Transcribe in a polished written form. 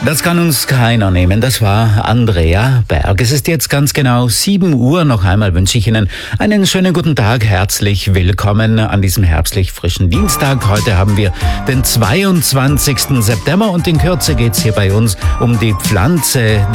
Das kann uns keiner nehmen. Das war Andrea Berg. Es ist jetzt ganz genau 7 Uhr. Noch einmal wünsche ich Ihnen einen schönen guten Tag. Herzlich willkommen an diesem herbstlich frischen Dienstag. Heute haben wir den 22. September und in Kürze geht's hier bei uns um die Pflanze